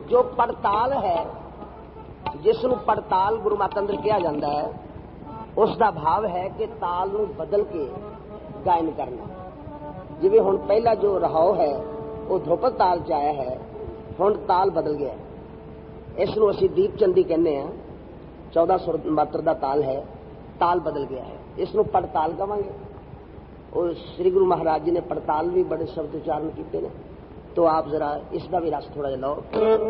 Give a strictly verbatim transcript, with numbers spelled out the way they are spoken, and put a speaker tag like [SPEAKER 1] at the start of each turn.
[SPEAKER 1] ਜੋ ਪੜਤਾਲ ਹੈ, ਜਿਸ ਨੂੰ ਪੜਤਾਲ ਗੁਰੂ ਮਤ ਅੰਦਰ ਕਿਹਾ ਜਾਂਦਾ ਹੈ, ਉਸ ਦਾ ਭਾਵ ਹੈ ਕਿ ਤਾਲ ਨੂੰ ਬਦਲ ਕੇ ਗਾਇਨ ਕਰਨਾ। ਜਿਵੇਂ ਹੁਣ ਪਹਿਲਾ ਜੋ ਰਹਾਉ ਹੈ ਉਹ ਧਰੁਪਦ ਤਾਲ ਚ ਆਇਆ ਹੈ, ਹੁਣ ਤਾਲ ਬਦਲ ਗਿਆ। ਇਸ ਨੂੰ ਅਸੀਂ ਦੀਪਚੰਦੀ ਕਹਿੰਦੇ ਹਾਂ। ਚੌਦਾਂ ਸੁਰ ਮਾਤਰ ਦਾ ਤਾਲ ਹੈ, ਤਾਲ ਬਦਲ ਗਿਆ ਹੈ, ਇਸ ਨੂੰ ਪੜਤਾਲ ਕਵਾਂਗੇ। और श्री गुरु महाराज जी ने पड़ताल भी बड़े शब्द उच्चारण किए ने, तो आप जरा इसका भी रस थोड़ा जिहा लो।